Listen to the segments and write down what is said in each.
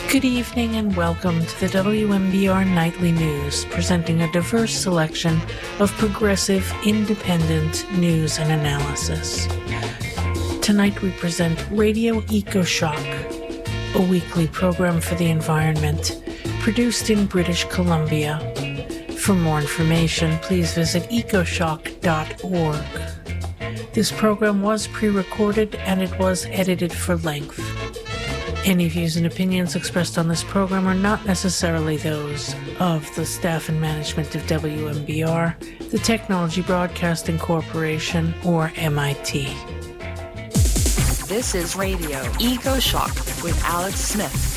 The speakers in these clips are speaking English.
Good evening and welcome to the WMBR Nightly News, presenting a diverse selection of progressive, independent news and analysis. Tonight we present Radio EcoShock, a weekly program for the environment, produced in British Columbia. For more information, please visit ecoshock.org. This program was pre-recorded and it was edited for length. Any views and opinions expressed on this program are not necessarily those of the staff and management of WMBR, the Technology Broadcasting Corporation, or MIT. This is Radio EcoShock with Alex Smith.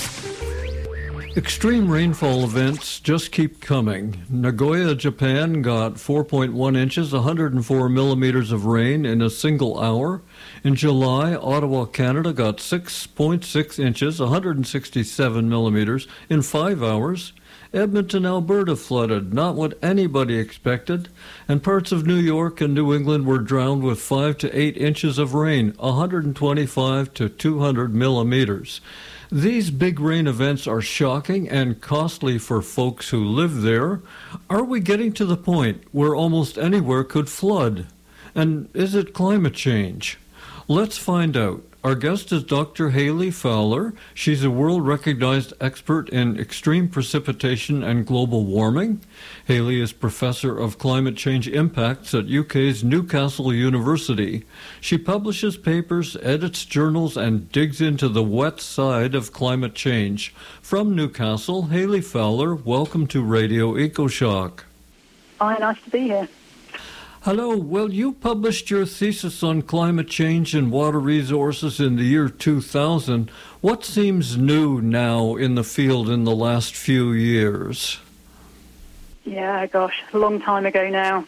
Extreme rainfall events just keep coming. Nagoya, Japan got 4.1 inches, 104 millimeters of rain in a single hour. In July, Ottawa, Canada got 6.6 inches, 167 millimeters in 5 hours. Edmonton, Alberta flooded, not what anybody expected. And parts of New York and New England were drowned with 5 to 8 inches of rain, 125 to 200 millimeters. These big rain events are shocking and costly for folks who live there. Are we getting to the point where almost anywhere could flood? And is it climate change? Let's find out. Our guest is Dr. Hayley Fowler. She's a world-recognized expert in extreme precipitation and global warming. Hayley is Professor of Climate Change Impacts at UK's Newcastle University. She publishes papers, edits journals, and digs into the wet side of climate change. From Newcastle, Hayley Fowler, welcome to Radio EcoShock. Hi, nice to be here. Hello. Well, you published your thesis on climate change and water resources in the year 2000. What seems new now in the field in the last few years? Yeah, gosh, a long time ago now.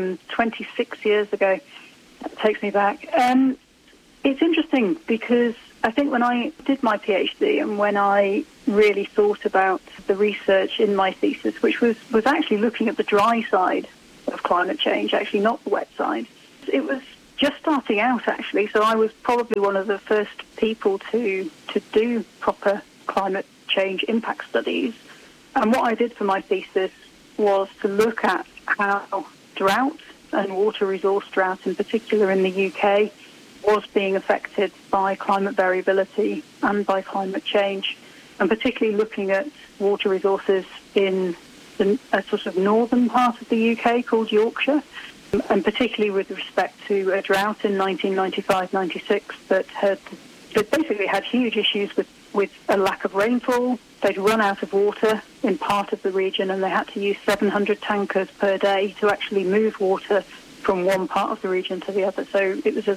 26 years ago. That takes me back. It's interesting because I think when I did my PhD and when I really thought about the research in my thesis, which was actually looking at the dry side of climate change, actually not the wet side. It was just starting out, actually, so I was probably one of the first people to do proper climate change impact studies. And what I did for my thesis was to look at how drought and water resource drought in particular in the UK was being affected by climate variability and by climate change, and particularly looking at water resources in a sort of northern part of the UK called Yorkshire, and particularly with respect to a drought in 1995-96 that basically had huge issues with a lack of rainfall. They'd run out of water in part of the region and they had to use 700 tankers per day to actually move water from one part of the region to the other. So it was a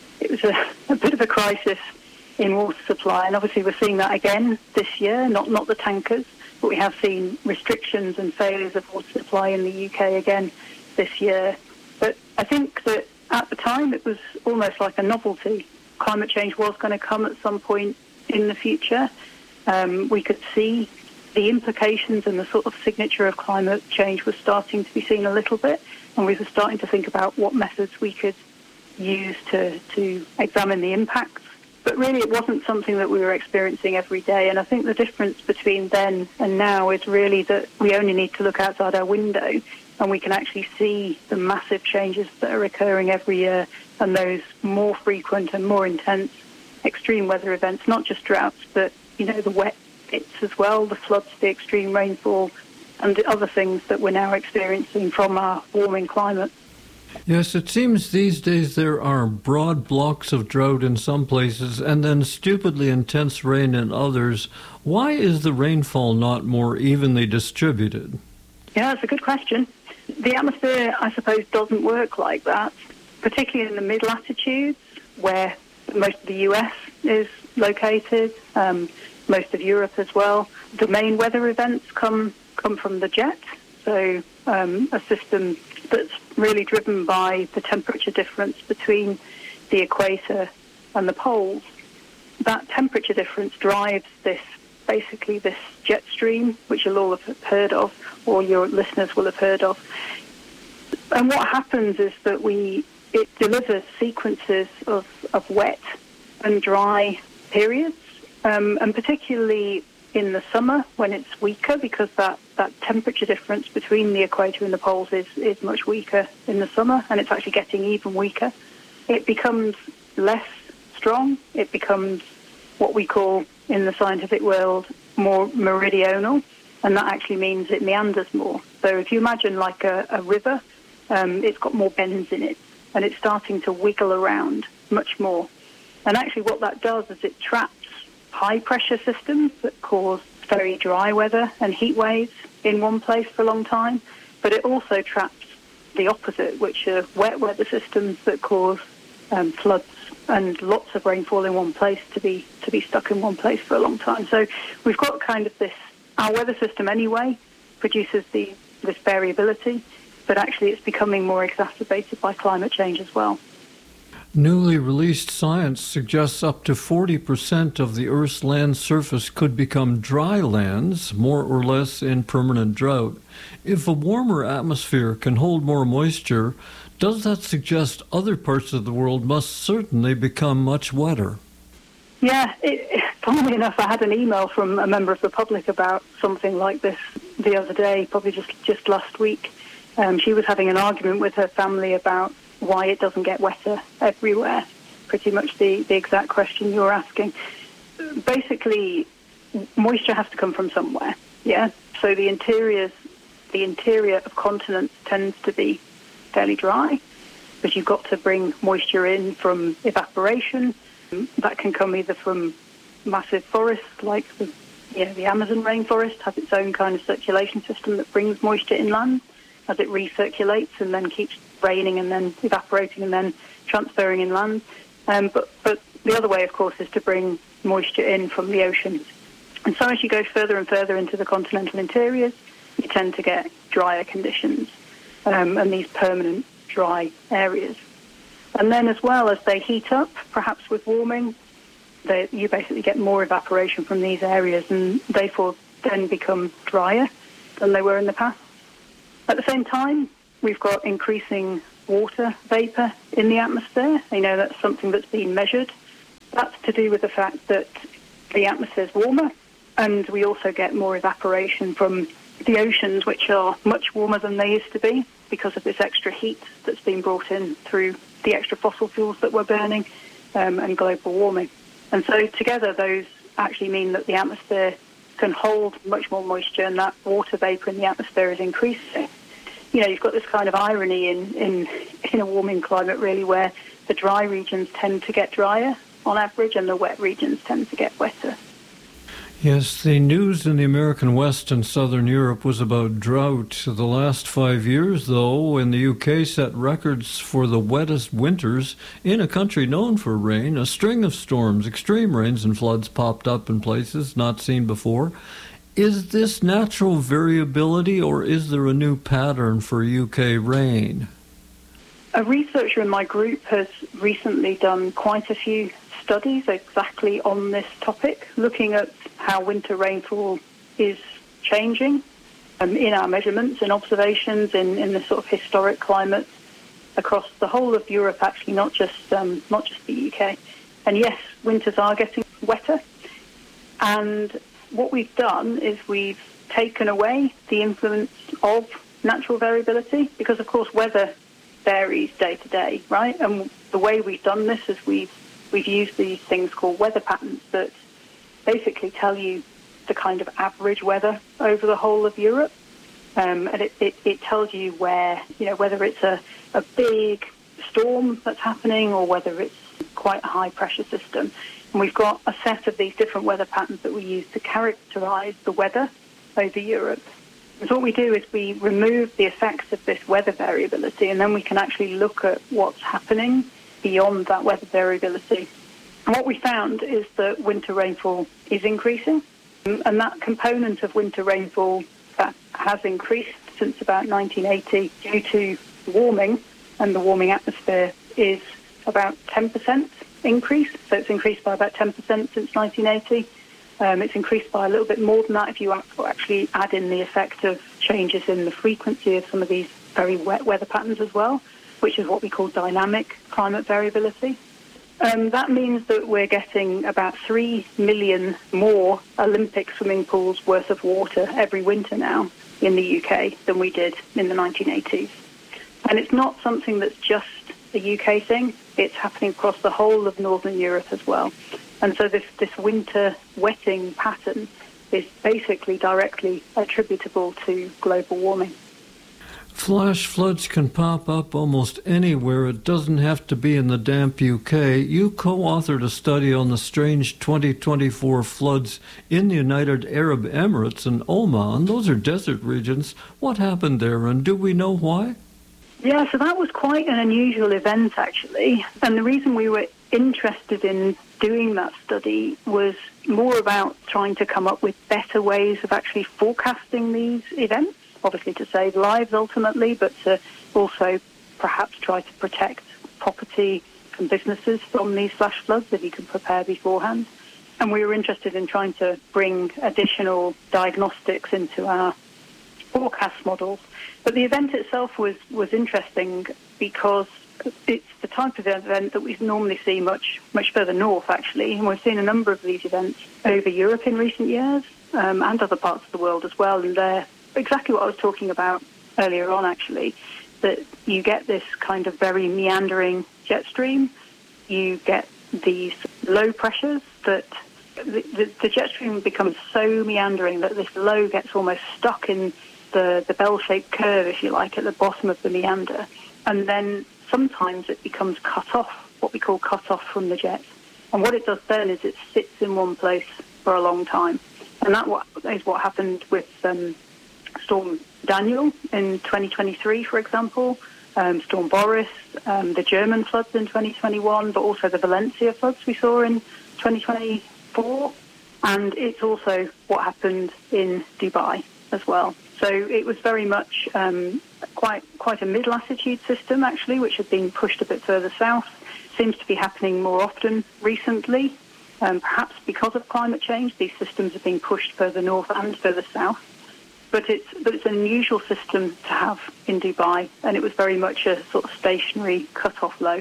bit of a crisis in water supply, and obviously we're seeing that again this year, not the tankers, but we have seen restrictions and failures of water supply in the UK again this year. But I think that at the time it was almost like a novelty. Climate change was going to come at some point in the future. We could see the implications and the sort of signature of climate change was starting to be seen a little bit, and we were starting to think about what methods we could use to examine the impacts. But really it wasn't something that we were experiencing every day. And I think the difference between then and now is really that we only need to look outside our window and we can actually see the massive changes that are occurring every year and those more frequent and more intense extreme weather events, not just droughts, but, the wet bits as well, the floods, the extreme rainfall, and the other things that we're now experiencing from our warming climate. Yes, it seems these days there are broad blocks of drought in some places and then stupidly intense rain in others. Why is the rainfall not more evenly distributed? Yeah, that's a good question. The atmosphere, I suppose, doesn't work like that, particularly in the mid-latitudes where most of the US is located, most of Europe as well. The main weather events come from the jet, so a system that's really driven by the temperature difference between the equator and the poles. That temperature difference drives this jet stream, which you'll all have heard of, or your listeners will have heard of. And what happens is that it delivers sequences of wet and dry periods, and particularly in the summer when it's weaker, because that temperature difference between the equator and the poles is much weaker in the summer, and it's actually getting even weaker. It becomes less strong. It becomes what we call in the scientific world more meridional, and that actually means it meanders more. So if you imagine like a river, it's got more bends in it, and it's starting to wiggle around much more. And actually what that does is it traps high-pressure systems that cause very dry weather and heat waves in one place for a long time, but it also traps the opposite, which are wet weather systems that cause floods and lots of rainfall in one place to be stuck in one place for a long time. So we've got kind of this, our weather system anyway produces this variability, but actually it's becoming more exacerbated by climate change as well. Newly released science suggests up to 40% of the Earth's land surface could become dry lands, more or less in permanent drought. If a warmer atmosphere can hold more moisture, does that suggest other parts of the world must certainly become much wetter? Yeah, funnily enough, I had an email from a member of the public about something like this the other day, probably just last week. She was having an argument with her family about why it doesn't get wetter everywhere. Pretty much the exact question you're asking. Basically, moisture has to come from somewhere, yeah? So the interior of continents tends to be fairly dry, but you've got to bring moisture in from evaporation. That can come either from massive forests, like the Amazon rainforest has its own kind of circulation system that brings moisture inland as it recirculates and then keeps raining and then evaporating and then transferring inland. But the other way, of course, is to bring moisture in from the oceans. And so as you go further and further into the continental interiors, you tend to get drier conditions and these permanent dry areas. And then as well as they heat up, perhaps with warming, you basically get more evaporation from these areas and therefore then become drier than they were in the past. At the same time, we've got increasing water vapor in the atmosphere. You know, that's something that's been measured. That's to do with the fact that the atmosphere is warmer, and we also get more evaporation from the oceans, which are much warmer than they used to be because of this extra heat that's been brought in through the extra fossil fuels that we're burning and global warming. And so together those actually mean that the atmosphere can hold much more moisture, and that water vapor in the atmosphere is increasing. You know, you've got this kind of irony in a warming climate, really, where the dry regions tend to get drier on average and the wet regions tend to get wetter. Yes, the news in the American West and Southern Europe was about drought. The last 5 years, though, when the UK set records for the wettest winters in a country known for rain, a string of storms, extreme rains and floods popped up in places not seen before. Is this natural variability, or is there a new pattern for UK rain? A researcher in my group has recently done quite a few studies exactly on this topic, looking at how winter rainfall is changing in our measurements and observations in the sort of historic climates across the whole of Europe, actually, not just the UK. And yes, winters are getting wetter. And what we've done is we've taken away the influence of natural variability, because, of course, weather varies day to day, right? And the way we've done this is we've used these things called weather patterns that basically tell you the kind of average weather over the whole of Europe. And it tells you where, you know, whether it's a big storm that's happening or whether it's quite a high pressure system. And we've got a set of these different weather patterns that we use to characterize the weather over Europe. And so what we do is we remove the effects of this weather variability, and then we can actually look at what's happening beyond that weather variability. And what we found is that winter rainfall is increasing, and that component of winter rainfall that has increased since about 1980 due to warming and the warming atmosphere is about 10% increase. So it's increased by about 10% since 1980. It's increased by a little bit more than that if you actually add in the effect of changes in the frequency of some of these very wet weather patterns as well, which is what we call dynamic climate variability. That means that we're getting about 3 million more Olympic swimming pools worth of water every winter now in the UK than we did in the 1980s. And it's not something that's just a UK thing. It's happening across the whole of Northern Europe as well. And so this winter wetting pattern is basically directly attributable to global warming. Flash floods can pop up almost anywhere. It doesn't have to be in the damp UK. You co-authored a study on the strange 2024 floods in the United Arab Emirates and Oman. Those are desert regions. What happened there, and do we know why? Yeah, so that was quite an unusual event, actually. And the reason we were interested in doing that study was more about trying to come up with better ways of actually forecasting these events, obviously to save lives ultimately, but to also perhaps try to protect property and businesses from these flash floods if you can prepare beforehand. And we were interested in trying to bring additional diagnostics into our forecast models. But the event itself was interesting because it's the type of event that we normally see much further north, actually. And we've seen a number of these events over Europe in recent years and other parts of the world as well. And they're exactly what I was talking about earlier on, actually, that you get this kind of very meandering jet stream. You get these low pressures that the jet stream becomes so meandering that this low gets almost stuck in the bell-shaped curve, if you like, at the bottom of the meander. And then sometimes it becomes cut off, what we call cut off from the jet. And what it does then is it sits in one place for a long time. And that is what happened with Storm Daniel in 2023, for example, Storm Boris, the German floods in 2021, but also the Valencia floods we saw in 2024. And it's also what happened in Dubai as well. So it was very much quite a mid-latitude system, actually, which had been pushed a bit further south. Seems to be happening more often recently. Perhaps because of climate change, these systems have been pushed further north and further south. But it's an unusual system to have in Dubai, and it was very much a sort of stationary cut-off low.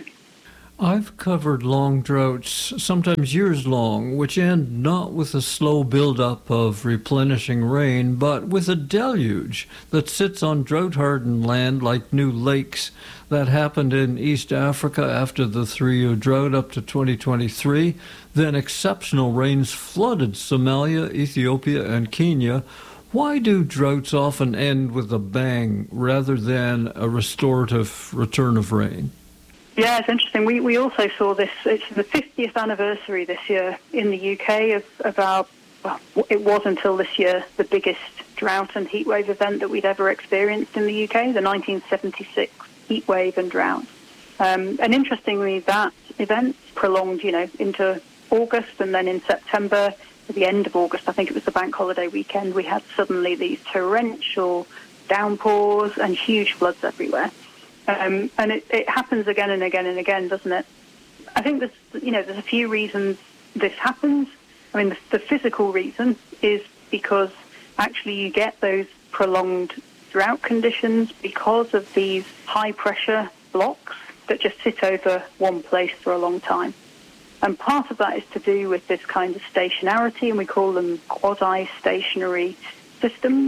I've covered long droughts, sometimes years long, which end not with a slow build-up of replenishing rain, but with a deluge that sits on drought-hardened land like new lakes. That happened in East Africa after the 3-year drought up to 2023. Then exceptional rains flooded Somalia, Ethiopia, and Kenya. Why do droughts often end with a bang rather than a restorative return of rain? Yeah, it's interesting. We also saw this. It's the 50th anniversary this year in the UK of our, well, it was until this year, the biggest drought and heatwave event that we'd ever experienced in the UK, the 1976 heatwave and drought. And interestingly, that event prolonged, into August, and then in September, at the end of August, I think it was the bank holiday weekend, we had suddenly these torrential downpours and huge floods everywhere. And it happens again and again and again, doesn't it? I think there's a few reasons this happens. I mean, the physical reason is because actually you get those prolonged drought conditions because of these high-pressure blocks that just sit over one place for a long time. And part of that is to do with this kind of stationarity, and we call them quasi-stationary systems.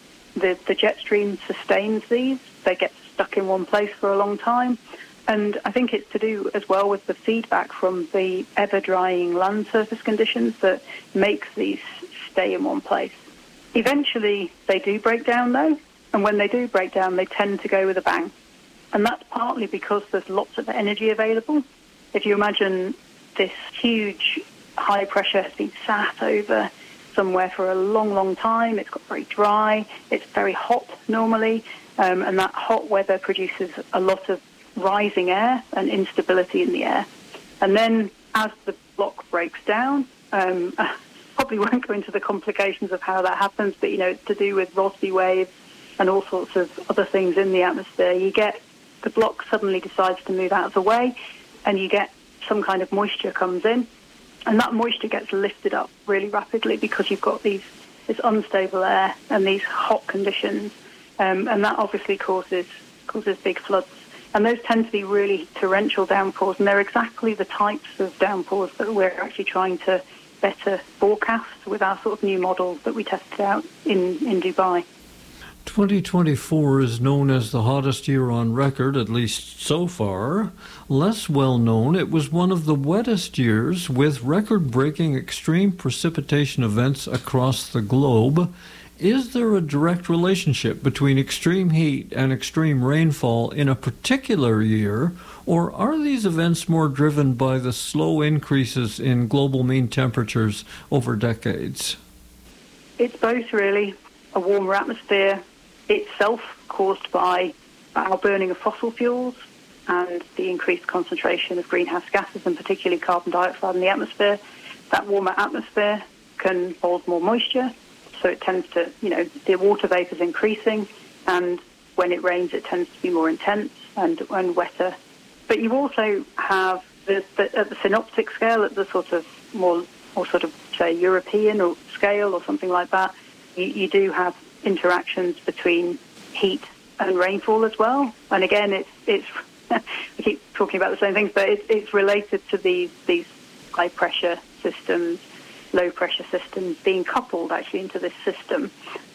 The jet stream sustains these. They get stuck in one place for a long time. And I think it's to do as well with the feedback from the ever-drying land surface conditions that makes these stay in one place. Eventually, they do break down, though, and when they do break down, they tend to go with a bang. And that's partly because there's lots of energy available. If you imagine this huge high pressure has been sat over somewhere for a long, long time, it's got very dry, it's very hot normally, and that hot weather produces a lot of rising air and instability in the air. And then as the block breaks down, probably won't go into the complications of how that happens, but, it's to do with Rossby waves and all sorts of other things in the atmosphere. You get the block suddenly decides to move out of the way, and you get some kind of moisture comes in, and that moisture gets lifted up really rapidly because you've got this unstable air and these hot conditions. And that obviously causes big floods. And those tend to be really torrential downpours, and they're exactly the types of downpours that we're actually trying to better forecast with our sort of new model that we tested out in Dubai. 2024 is known as the hottest year on record, at least so far. Less well known, it was one of the wettest years with record-breaking extreme precipitation events across the globe. Is there a direct relationship between extreme heat and extreme rainfall in a particular year, or are these events more driven by the slow increases in global mean temperatures over decades? It's both, really. A warmer atmosphere itself caused by our burning of fossil fuels and the increased concentration of greenhouse gases, and particularly carbon dioxide in the atmosphere. That warmer atmosphere can hold more moisture, so it tends to, the water vapour is increasing, and when it rains it tends to be more intense and wetter. But you also have, at the synoptic scale, at the sort of more sort of, say, European or scale or something like that, you do have interactions between heat and rainfall as well. And again, it's we keep talking about the same things, but it's related to these high pressure systems, low pressure systems being coupled actually into this system,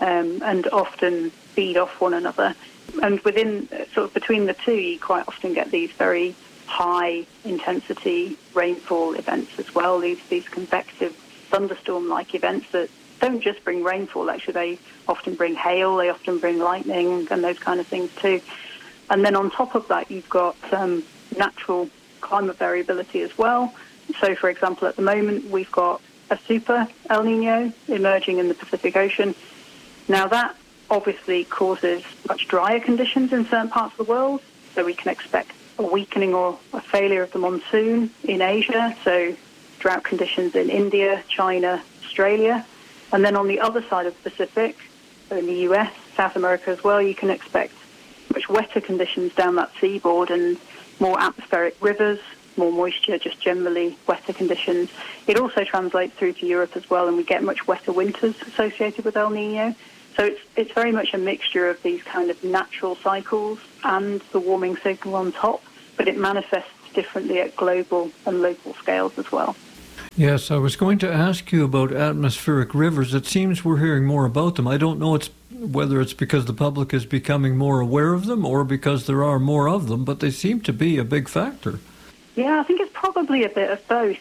and often feed off one another. And within sort of between the two, you quite often get these very high intensity rainfall events as well. These convective thunderstorm-like events that don't just bring rainfall. Actually, they often bring hail. They often bring lightning and those kind of things too. And then on top of that, you've got natural climate variability as well. So, for example, at the moment, we've got a super El Nino emerging in the Pacific Ocean. Now, that obviously causes much drier conditions in certain parts of the world. So we can expect a weakening or a failure of the monsoon in Asia. So drought conditions in India, China, Australia. And then on the other side of the Pacific, so in the US, South America as well, you can expect much wetter conditions down that seaboard and more atmospheric rivers, more moisture, just generally wetter conditions. It also translates through to Europe as well, and we get much wetter winters associated with El Nino. So it's very much a mixture of these kind of natural cycles and the warming signal on top, but it manifests differently at global and local scales as well. Yes, I was going to ask you about atmospheric rivers. It seems we're hearing more about them. I don't know whether it's because the public is becoming more aware of them or because there are more of them, but they seem to be a big factor. Yeah, I think it's probably a bit of both,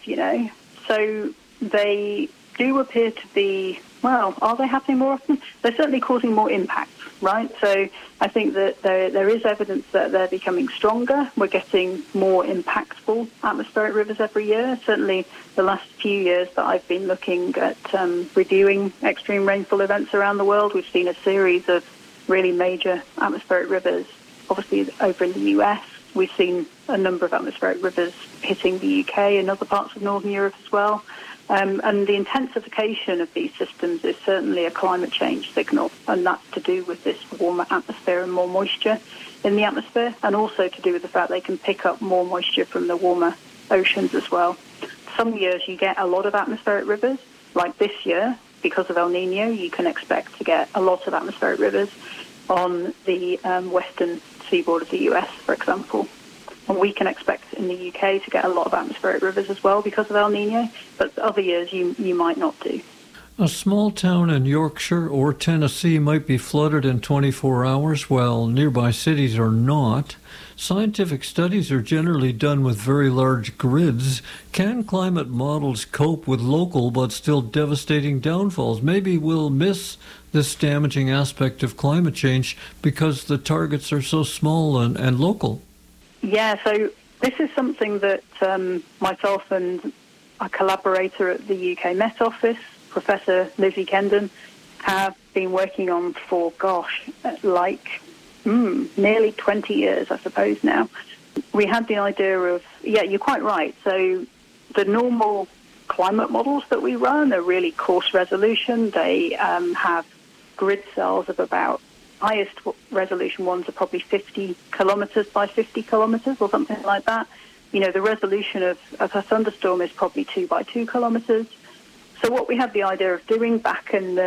So they do appear to be, well, are they happening more often? They're certainly causing more impact, right? So I think that there is evidence that they're becoming stronger. We're getting more impactful atmospheric rivers every year. Certainly the last few years that I've been looking at reviewing extreme rainfall events around the world, we've seen a series of really major atmospheric rivers. Obviously over in the US, we've seen a number of atmospheric rivers hitting the UK and other parts of Northern Europe as well. And the intensification of these systems is certainly a climate change signal, and that's to do with this warmer atmosphere and more moisture in the atmosphere, and also to do with the fact they can pick up more moisture from the warmer oceans as well. Some years you get a lot of atmospheric rivers, like this year, because of El Nino, you can expect to get a lot of atmospheric rivers on the western seaboard of the US, for example. And we can expect in the UK to get a lot of atmospheric rivers as well because of El Nino, but other years you might not do. A small town in Yorkshire or Tennessee might be flooded in 24 hours while nearby cities are not. Scientific studies are generally done with very large grids. Can climate models cope with local but still devastating downfalls? Maybe we'll miss this damaging aspect of climate change because the targets are so small and local. Yeah, so this is something that myself and a collaborator at the UK Met Office, Professor Lizzie Kendon, have been working on for, nearly 20 years, I suppose now. We had the idea of, you're quite right. So the normal climate models that we run are really coarse resolution. They have grid cells of about, highest resolution ones are probably 50 kilometres by 50 kilometres or something like that. The resolution of a thunderstorm is probably 2 by 2 kilometres. So what we had the idea of doing back in the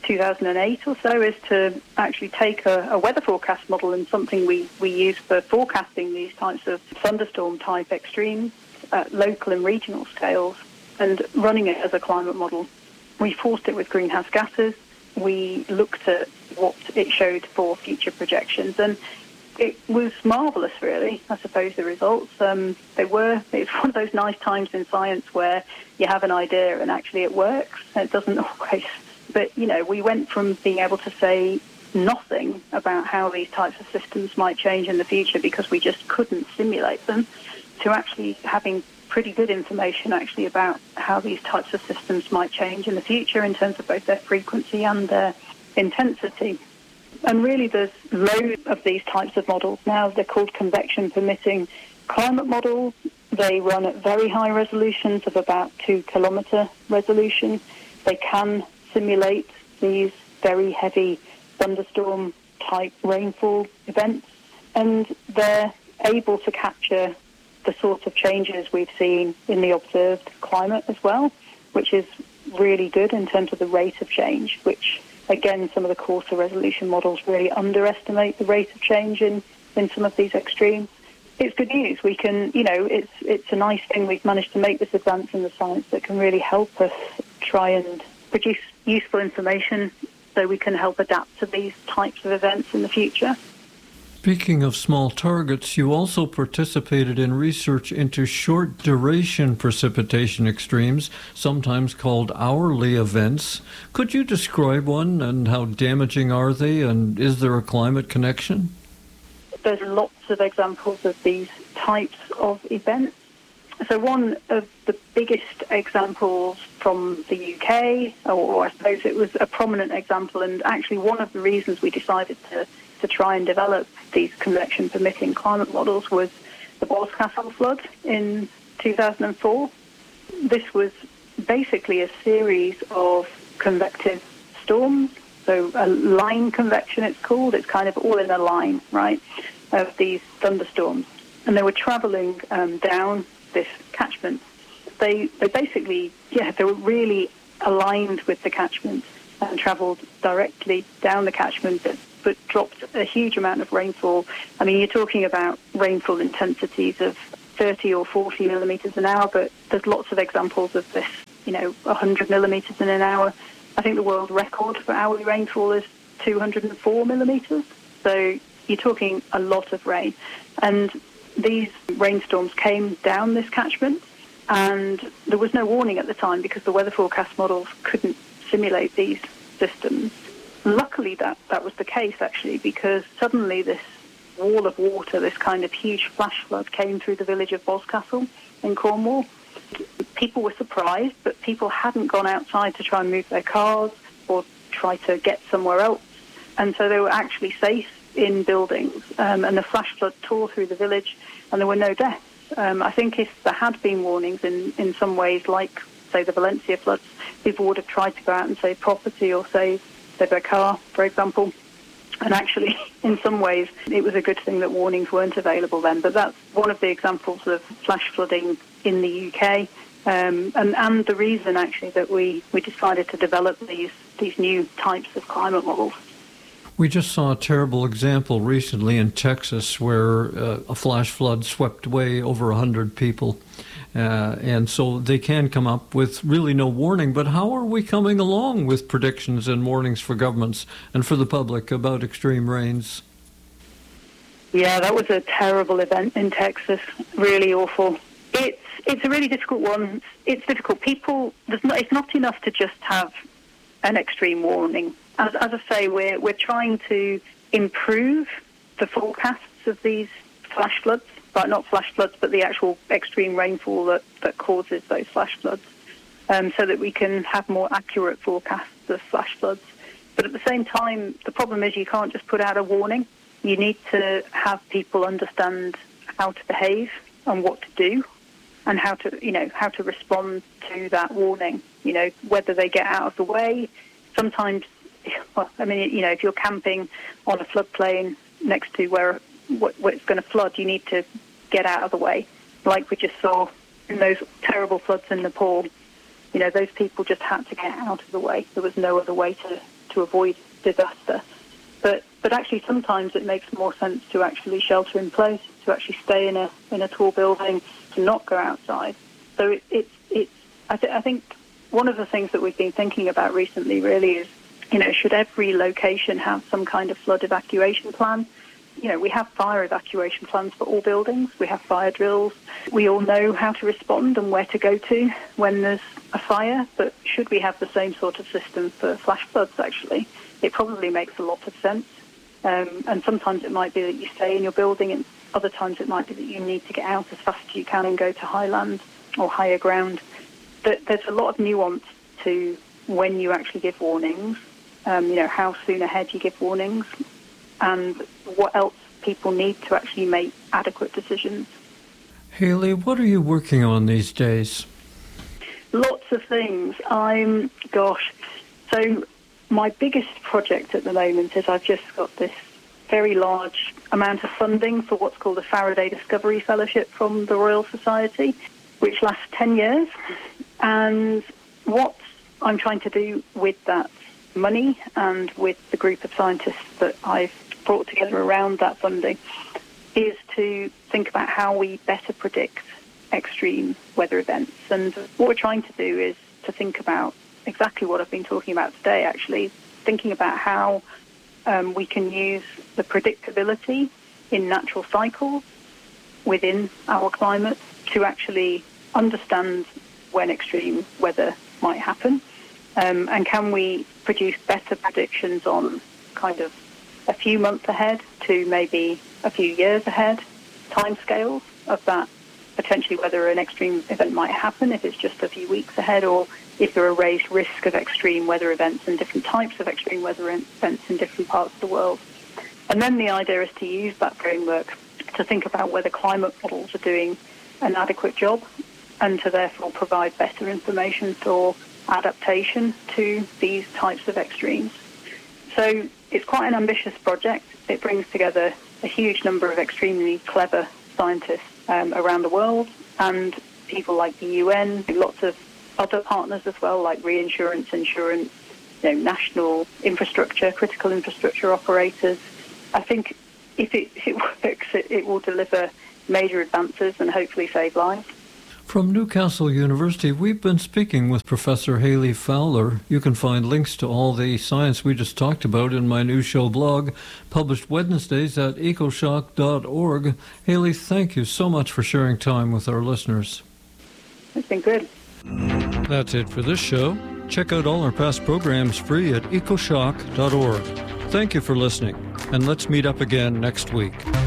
2008 or so is to actually take a weather forecast model and something we use for forecasting these types of thunderstorm-type extremes at local and regional scales and running it as a climate model. We forced it with greenhouse gases. We looked at what it showed for future projections, and it was marvellous, really, I suppose, the results. It's one of those nice times in science where you have an idea and actually it works. It doesn't always. But, we went from being able to say nothing about how these types of systems might change in the future because we just couldn't simulate them, to actually having pretty good information actually about how these types of systems might change in the future in terms of both their frequency and their intensity. And really there's loads of these types of models now. They're called convection-permitting climate models. They run at very high resolutions of about 2-kilometre resolution. They can simulate these very heavy thunderstorm-type rainfall events, and they're able to capture the sorts of changes we've seen in the observed climate as well, which is really good in terms of the rate of change, which, again, some of the coarser resolution models really underestimate the rate of change in some of these extremes. It's good news. We can, it's a nice thing we've managed to make this advance in the science that can really help us try and produce useful information so we can help adapt to these types of events in the future. Speaking of small targets, you also participated in research into short-duration precipitation extremes, sometimes called hourly events. Could you describe one, and how damaging are they, and is there a climate connection? There's lots of examples of these types of events. So one of the biggest examples from the UK, or I suppose it was a prominent example, and actually one of the reasons we decided to try and develop these convection-permitting climate models, was the Boscastle flood in 2004. This was basically a series of convective storms, so a line convection it's called. It's kind of all in a line, right, of these thunderstorms. And they were travelling down this catchment. They basically, they were really aligned with the catchment and travelled directly down the catchment, but dropped a huge amount of rainfall. I mean, you're talking about rainfall intensities of 30 or 40 millimetres an hour, but there's lots of examples of this, 100 millimetres in an hour. I think the world record for hourly rainfall is 204 millimetres. So you're talking a lot of rain. And these rainstorms came down this catchment, and there was no warning at the time because the weather forecast models couldn't simulate these systems. Luckily, that was the case, actually, because suddenly this wall of water, this kind of huge flash flood, came through the village of Boscastle in Cornwall. People were surprised, but people hadn't gone outside to try and move their cars or try to get somewhere else. And so they were actually safe in buildings. And the flash flood tore through the village, and there were no deaths. I think if there had been warnings in some ways, like, say, the Valencia floods, people would have tried to go out and save property or save their car, for example. And actually, in some ways, it was a good thing that warnings weren't available then. But that's one of the examples of flash flooding in the UK, and the reason, actually, that we decided to develop these new types of climate models. We just saw a terrible example recently in Texas where a flash flood swept away over 100 people. And so they can come up with really no warning. But how are we coming along with predictions and warnings for governments and for the public about extreme rains? Yeah, that was a terrible event in Texas. Really awful. It's a really difficult one. It's difficult. It's not enough to just have an extreme warning. As I say, we're trying to improve the forecasts of these flash floods. But not flash floods, but the actual extreme rainfall that causes those flash floods, so that we can have more accurate forecasts of flash floods. But at the same time, the problem is you can't just put out a warning. You need to have people understand how to behave and what to do, and how to respond to that warning. Whether they get out of the way. Sometimes, if you're camping on a floodplain next to where it's going to flood, you need to get out of the way, like we just saw in those terrible floods in Nepal. Those people just had to get out of the way. There was no other way to to avoid disaster. But actually, sometimes it makes more sense to actually shelter in place, to actually stay in a tall building, to not go outside. So I think one of the things that we've been thinking about recently really is, should every location have some kind of flood evacuation plan? We have fire evacuation plans for all buildings. We have fire drills. We all know how to respond and where to go to when there's a fire. But should we have the same sort of system for flash floods, actually? It probably makes a lot of sense. And sometimes it might be that you stay in your building, and other times it might be that you need to get out as fast as you can and go to high land or higher ground. But there's a lot of nuance to when you actually give warnings, how soon ahead you give warnings, and what else people need to actually make adequate decisions. Hayley, what are you working on these days? Lots of things. So my biggest project at the moment is I've just got this very large amount of funding for what's called the Faraday Discovery Fellowship from the Royal Society, which lasts 10 years. And what I'm trying to do with that money and with the group of scientists that I've brought together around that funding is to think about how we better predict extreme weather events. And what we're trying to do is to think about exactly what I've been talking about today, actually, thinking about how we can use the predictability in natural cycles within our climate to actually understand when extreme weather might happen. And can we produce better predictions on kind of a few months ahead to maybe a few years ahead, timescales of that, potentially whether an extreme event might happen, if it's just a few weeks ahead, or if there are raised risk of extreme weather events and different types of extreme weather events in different parts of the world. And then the idea is to use that framework to think about whether climate models are doing an adequate job and to therefore provide better information for adaptation to these types of extremes. So it's quite an ambitious project. It brings together a huge number of extremely clever scientists around the world and people like the UN, lots of other partners as well, like reinsurance, insurance, national infrastructure, critical infrastructure operators. I think if it works, it will deliver major advances and hopefully save lives. From Newcastle University, we've been speaking with Professor Hayley Fowler. You can find links to all the science we just talked about in my new show blog, published Wednesdays at ecoshock.org. Hayley, thank you so much for sharing time with our listeners. It's been good. That's it for this show. Check out all our past programs free at ecoshock.org. Thank you for listening, and let's meet up again next week.